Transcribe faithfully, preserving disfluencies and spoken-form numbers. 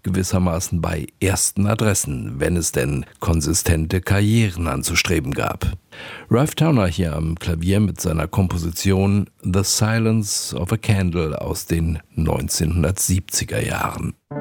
gewissermaßen bei ersten Adressen, wenn es denn konsistente Karrieren anzustreben gab. Ralph Towner hier am Klavier mit seiner Komposition The Silence of a Candle aus den neunzehnhundertsiebziger Jahren.